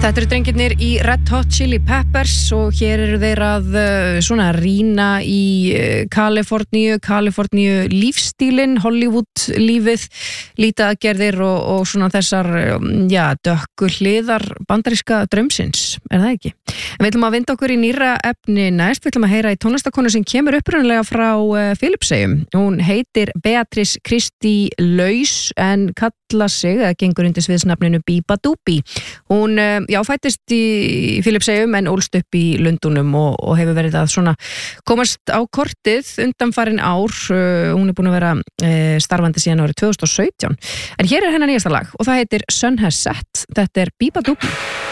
Þetta eru drengirnir í Red Hot Chili Peppers og hér eru þeir að svona rýna í Kaliforníu lífstílin, Hollywood lífið, lítaaðgerðir og svona þessar dökku hliðar bandaríska draumsins, það ekki? En við ætlum að vinda okkur í nýra efni næst, við ætlum að heyra í tónlistakonu sem kemur upprunalega frá Filippseyjum. Hún heitir Beatrice Kristi Laus en kalla sig, eða gengur undir sviðsnafninu Bíba Dúbí. Hún fættist í Filippseyjum en ólst upp í Lundúnum og hefur verið að svona komast á kortið undanfarin ár. Hún er búin að vera starfandi síðan árið 2017. En hér er hennar nýjasta lag og það heitir Sun Has Set. Þetta er Bíba Dúbí.